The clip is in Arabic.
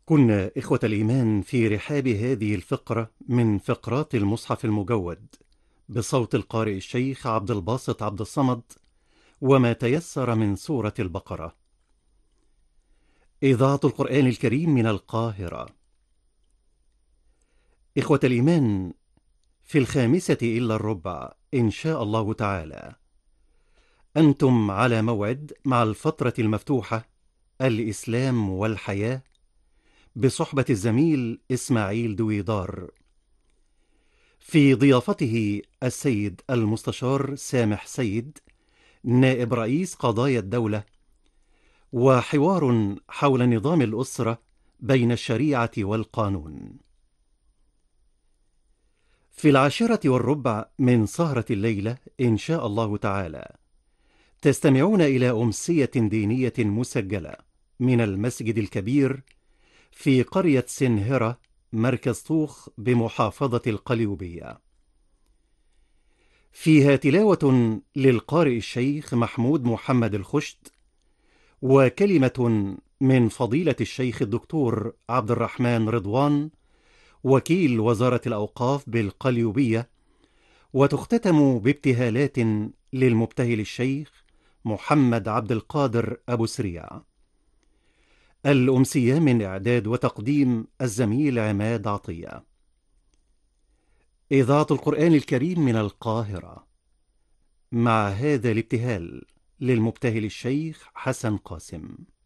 كنا إخوة الإيمان في رحاب هذه الفقرة من فقرات المصحف المجود بصوت القارئ الشيخ عبد الباسط عبد الصمد، وما تيسر من سورة البقرة. إذاعة القرآن الكريم من القاهرة. إخوة الإيمان، في 5:45 إن شاء الله تعالى أنتم على موعد مع الفترة المفتوحة الإسلام والحياة بصحبة الزميل إسماعيل دويدار، في ضيافته السيد المستشار سامح سيد نائب رئيس قضايا الدولة، وحوار حول نظام الأسرة بين الشريعة والقانون. في 10:15 من سهرة الليلة إن شاء الله تعالى تستمعون إلى أمسية دينية مسجلة من المسجد الكبير في قرية سنهرة مركز طوخ بمحافظة القليوبية، فيها تلاوة للقارئ الشيخ محمود محمد الخشت، وكلمة من فضيلة الشيخ الدكتور عبد الرحمن رضوان وكيل وزارة الأوقاف بالقليوبية، وتختتم بابتهالات للمبتهل الشيخ محمد عبد القادر أبو سريع. الأمسية من إعداد وتقديم الزميل عماد عطية. إذاعة القرآن الكريم من القاهرة، مع هذا الابتهال للمبتهل الشيخ حسن قاسم.